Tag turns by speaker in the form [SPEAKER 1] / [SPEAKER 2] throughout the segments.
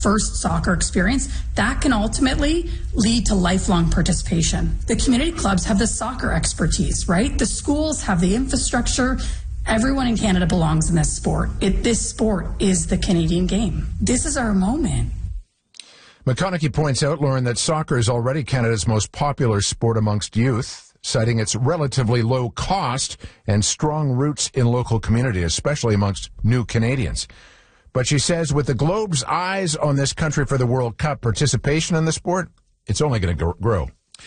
[SPEAKER 1] first soccer experience, that can ultimately lead to lifelong participation. The community clubs have the soccer expertise, right? The schools have the infrastructure. Everyone in Canada belongs in this sport. This sport is the Canadian game. This is our moment.
[SPEAKER 2] McConaughey points out, Lauren, that soccer is already Canada's most popular sport amongst youth, citing its relatively low cost and strong roots in local community, especially amongst new Canadians. But she says with the globe's eyes on this country for the World Cup, participation in the sport, it's only going to grow.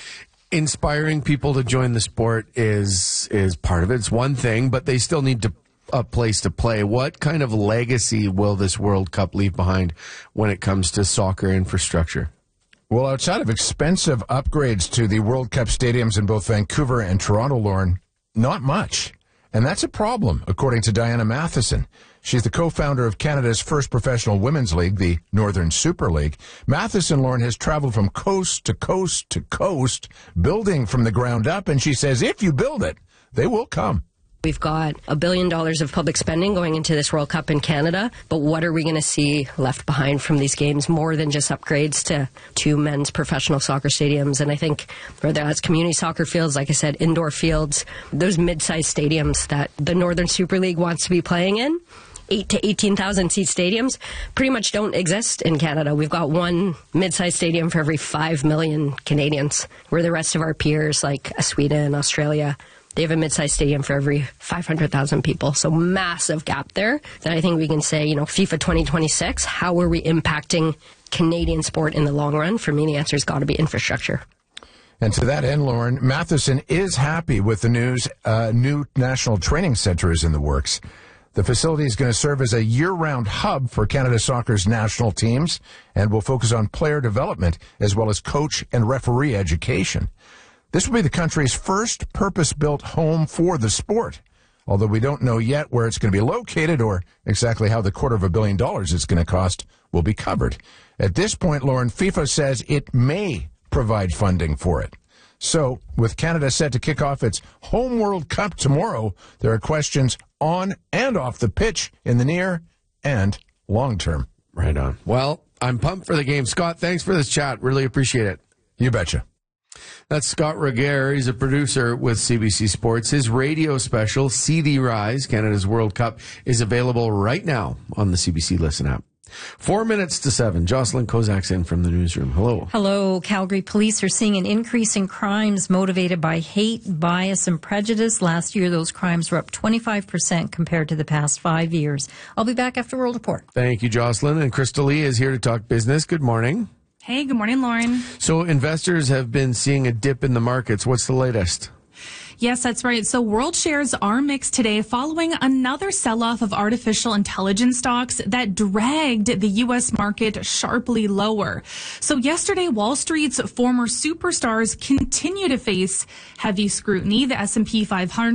[SPEAKER 3] Inspiring people to join the sport is part of it. It's one thing, but they still need a place to play. What kind of legacy will this World Cup leave behind when it comes to soccer infrastructure?
[SPEAKER 2] Well, outside of expensive upgrades to the World Cup stadiums in both Vancouver and Toronto, Lauren, not much. And that's a problem, according to Diana Matheson. She's the co-founder of Canada's first professional women's league, the Northern Super League. Matheson, Lauren, has traveled from coast to coast to coast, building from the ground up, and she says if you build it, they will come.
[SPEAKER 4] We've got $1 billion of public spending going into this World Cup in Canada, but what are we going to see left behind from these games more than just upgrades to men's professional soccer stadiums? And I think whether that's community soccer fields, like I said, indoor fields, those mid-sized stadiums that the Northern Super League wants to be playing in, 8 to 18,000 seat stadiums pretty much don't exist in Canada. We've got one mid-sized stadium for every 5 million Canadians, where the rest of our peers like Sweden, Australia, they have a mid-sized stadium for every 500,000 people. So massive gap there that I think we can say, FIFA 2026, how are we impacting Canadian sport in the long run? For me, the answer has got to be infrastructure.
[SPEAKER 2] And to that end, Lauren, Matheson is happy with the news. New national training center is in the works. The facility is going to serve as a year-round hub for Canada Soccer's national teams and will focus on player development as well as coach and referee education. This will be the country's first purpose-built home for the sport, although we don't know yet where it's going to be located or exactly how the $250 million it's going to cost will be covered. At this point, Lauren, FIFA says it may provide funding for it. So, with Canada set to kick off its home World Cup tomorrow, there are questions on and off the pitch in the near and long term.
[SPEAKER 3] Right on. Well, I'm pumped for the game. Scott, thanks for this chat. Really appreciate it.
[SPEAKER 2] You betcha.
[SPEAKER 3] That's Scott Regehr. He's a producer with CBC Sports. His radio special, See Thee Rise, Canada's World Cup, is available right now on the CBC Listen app. 4 minutes to 7. Jocelyn Kozak's in from the newsroom. Hello.
[SPEAKER 5] Hello. Calgary police are seeing an increase in crimes motivated by hate, bias, and prejudice. Last year, those crimes were up 25% compared to the past 5 years. I'll be back after World Report.
[SPEAKER 3] Thank you, Jocelyn. And Crystal Lee is here to talk business. Good morning.
[SPEAKER 6] Hey, good morning, Lauren.
[SPEAKER 3] So investors have been seeing a dip in the markets. What's the latest?
[SPEAKER 6] Yes, that's right. So world shares are mixed today following another sell-off of artificial intelligence stocks that dragged the U.S. market sharply lower. So yesterday, Wall Street's former superstars continue to face heavy scrutiny. The S&P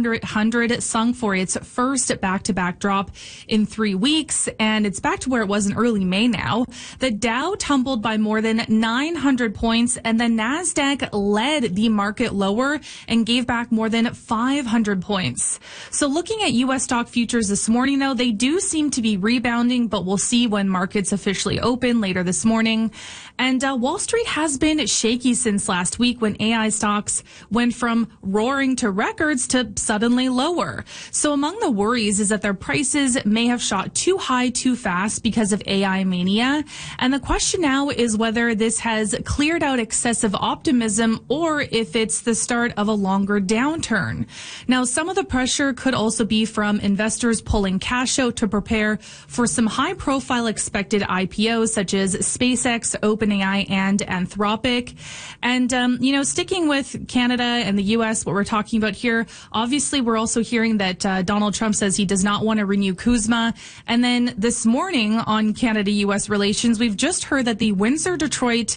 [SPEAKER 6] 500 sunk for its first back-to-back drop in 3 weeks, and it's back to where it was in early May now. The Dow tumbled by more than 900 points, and the NASDAQ led the market lower and gave back more than 500 points. So looking at U.S. stock futures this morning, though, they do seem to be rebounding, but we'll see when markets officially open later this morning. And Wall Street has been shaky since last week when AI stocks went from roaring to records to suddenly lower. So among the worries is that their prices may have shot too high too fast because of AI mania. And the question now is whether this has cleared out excessive optimism or if it's the start of a longer downturn. Now, some of the pressure could also be from investors pulling cash out to prepare for some high-profile expected IPOs such as SpaceX, OpenAI, and Anthropic. And, sticking with Canada and the U.S., what we're talking about here, obviously we're also hearing that Donald Trump says he does not want to renew CUSMA. And then this morning on Canada-U.S. relations, we've just heard that the Windsor-Detroit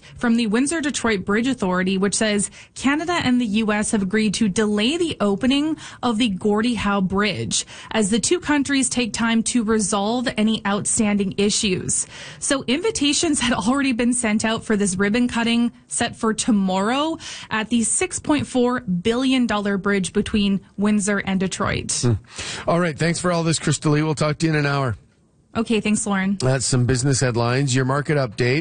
[SPEAKER 6] Bridge Authority, which says Canada and the U.S. have agreed to delay the opening of the Gordie Howe Bridge as the two countries take time to resolve any outstanding issues. So invitations had already been sent out for this ribbon cutting set for tomorrow at the $6.4 billion bridge between Windsor and Detroit.
[SPEAKER 3] All right. Thanks for all this, Crystal Lee. We'll talk to you in an hour.
[SPEAKER 6] Okay, thanks, Lauren.
[SPEAKER 3] That's some business headlines. Your market update.